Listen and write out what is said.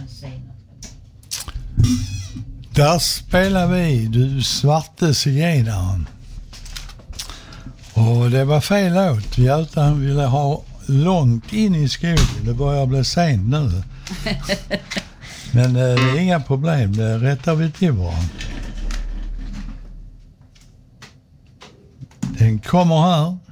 Där spelar vi Du svarte zigenaren. Och det var fel låt. Götan ville ha långt in i skogen. Det börjar bli sent nu. Men det är inga problem. Det rättar vi till varandra. Den kommer här.